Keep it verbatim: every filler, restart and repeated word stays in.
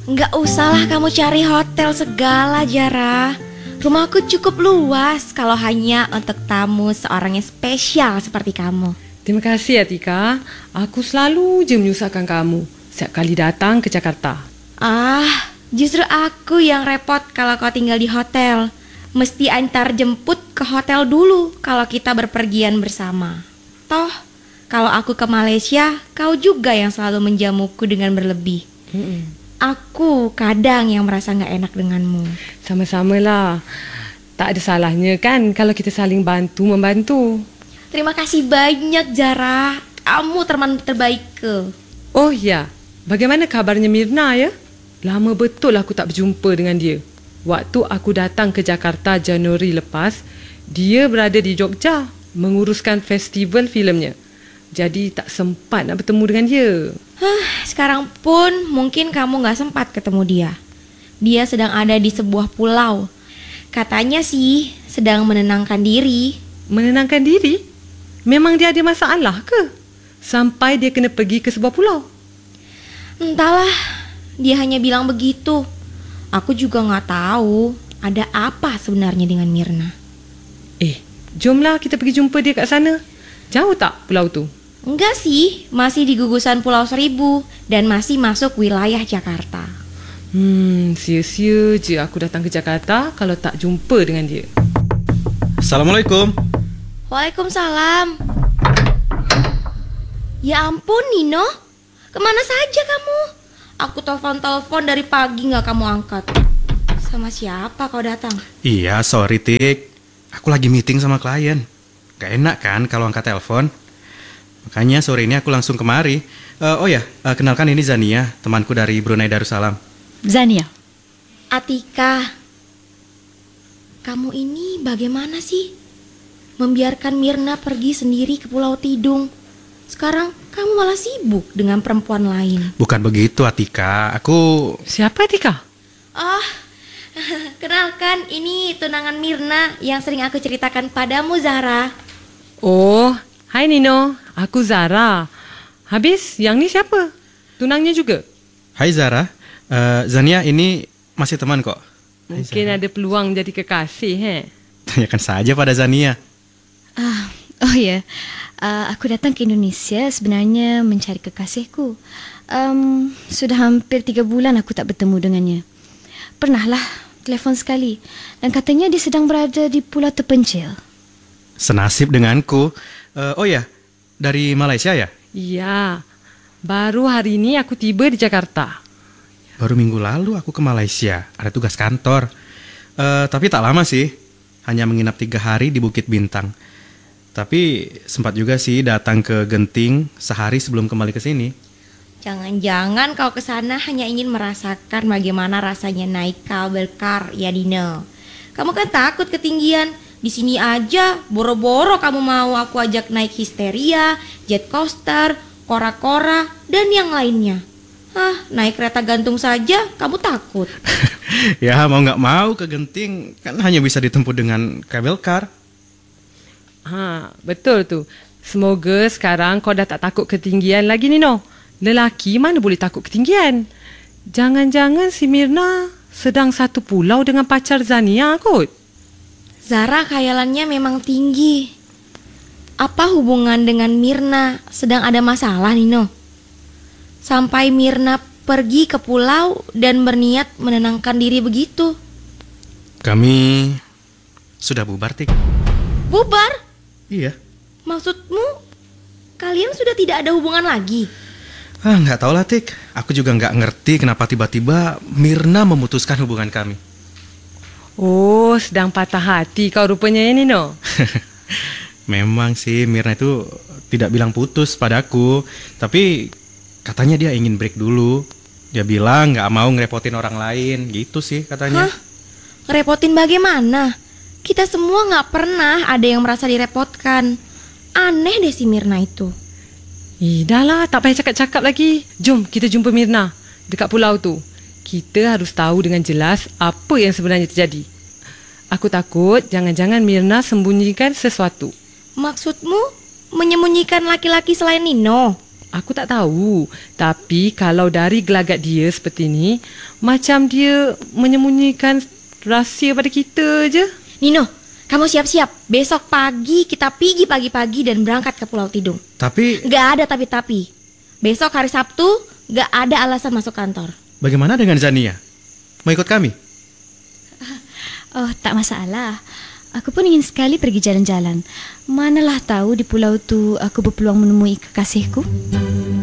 Nggak usahlah kamu cari hotel segala, Zara. Rumahku cukup luas kalau hanya untuk tamu seorang yang spesial seperti kamu. Terima kasih Atika. Aku selalu je menyusahkan kamu setiap kali datang ke Jakarta. Ah, justru aku yang repot kalau kau tinggal di hotel. Mesti antar jemput ke hotel dulu kalau kita berpergian bersama. Toh, kalau aku ke Malaysia, kau juga yang selalu menjamuku dengan berlebih. Mm-mm. Aku kadang yang merasa gak enak denganmu. Sama-sama lah. Tak ada salahnya kan kalau kita saling bantu-membantu. Terima kasih banyak, Zara. Kamu teman terbaikku. Oh ya, bagaimana kabarnya Mirna ya? Lama betul aku tak berjumpa dengan dia. Waktu aku datang ke Jakarta Januari lepas, dia berada di Jogja menguruskan festival filmnya. Jadi tak sempat nak bertemu dengan dia. Huh, sekarang pun mungkin kamu gak sempat ketemu dia. Dia sedang ada di sebuah pulau. Katanya sih sedang menenangkan diri. Menenangkan diri? Memang dia ada masalah ke? Sampai dia kena pergi ke sebuah pulau? Entahlah, dia hanya bilang begitu. Aku juga gak tahu ada apa sebenarnya dengan Mirna. Eh, jomlah kita pergi jumpa dia kat sana. Jauh tak pulau tu? Enggak sih, masih di gugusan Pulau Seribu dan masih masuk wilayah Jakarta. Hmm, sia-sia je aku datang ke Jakarta kalau tak jumpa dengan dia. Assalamualaikum. Waalaikumsalam. Ya ampun Nino, kemana saja kamu? Aku telepon-telepon dari pagi gak kamu angkat. Sama siapa kau datang? Iya, sorry Tik. Aku lagi meeting sama klien. Gak enak kan kalau angkat telepon. Makanya sore ini aku langsung kemari. uh, Oh ya, uh, kenalkan ini Zania, temanku dari Brunei Darussalam. Zania. Atika, kamu ini bagaimana sih? Membiarkan Mirna pergi sendiri ke Pulau Tidung. Sekarang kamu malah sibuk dengan perempuan lain. Bukan begitu Atika, aku... Siapa Atika? Oh, kenalkan ini tunangan Mirna yang sering aku ceritakan padamu, Zara. Oh, hai Nino, aku Zara. Habis yang ni siapa? Tunangnya juga? Hai Zara, uh, Zania ini masih teman kok. Hai, Mungkin Zara. ada peluang jadi kekasih, he? Tanyakan saja pada Zania. Ah, oh ya, uh, aku datang ke Indonesia sebenarnya mencari kekasihku. Um, sudah hampir tiga bulan aku tak bertemu dengannya. Pernahlah telefon sekali dan katanya dia sedang berada di pulau terpencil. Senasib denganku. uh, Oh ya, dari Malaysia ya? Iya, baru hari ini aku tiba di Jakarta. Baru minggu lalu aku ke Malaysia, ada tugas kantor. uh, Tapi tak lama sih, hanya menginap tiga hari di Bukit Bintang. Tapi sempat juga sih datang ke Genting sehari sebelum kembali ke sini. Jangan-jangan kau kesana hanya ingin merasakan bagaimana rasanya naik kabel car, ya Dino. Kamu kan takut ketinggian. Di sini aja boro-boro kamu mau aku ajak naik histeria, jet coaster, kora-kora, dan yang lainnya. Hah, naik kereta gantung saja kamu takut. Ya mau gak mau ke Genting kan hanya bisa ditempuh dengan kabel car. Ha, betul tu. Semoga sekarang kau dah tak takut ketinggian lagi Nino. Lelaki mana boleh takut ketinggian? Jangan-jangan si Mirna sedang satu pulau dengan pacar Zania kot. Zara khayalannya memang tinggi. Apa hubungan dengan Mirna sedang ada masalah, Nino? Sampai Mirna pergi ke pulau dan berniat menenangkan diri begitu. Kami sudah bubar, Tik. Bubar? Iya. Maksudmu kalian sudah tidak ada hubungan lagi? Ah, nggak tahu lah, Tik. Aku juga nggak ngerti kenapa tiba-tiba Mirna memutuskan hubungan kami. Oh, sedang patah hati kau rupanya ya Nino. Memang sih Mirna itu tidak bilang putus padaku, tapi katanya dia ingin break dulu. Dia bilang nggak mau ngerepotin orang lain, gitu sih katanya. Hah? Ngerepotin bagaimana? Kita semua nggak pernah ada yang merasa direpotkan. Aneh deh si Mirna itu. Ih, dah lah, tak payah cakap-cakap lagi. Jom kita jumpa Mirna dekat pulau tu. Kita harus tahu dengan jelas apa yang sebenarnya terjadi. Aku takut jangan-jangan Mirna sembunyikan sesuatu. Maksudmu menyembunyikan laki-laki selain Nino? Aku tak tahu. Tapi kalau dari gelagat dia seperti ni, macam dia menyembunyikan rahsia pada kita je. Nino, kamu siap-siap. Besok pagi kita pergi pagi-pagi dan berangkat ke Pulau Tidung. Tapi Gak ada tapi-tapi. Besok hari Sabtu, gak ada alasan masuk kantor. bagaimana dengan Zania? Mau ikut kami? Oh, tak masalah. Aku pun ingin sekali pergi jalan-jalan. Manalah tahu di pulau tu aku berpeluang menemui kekasihku.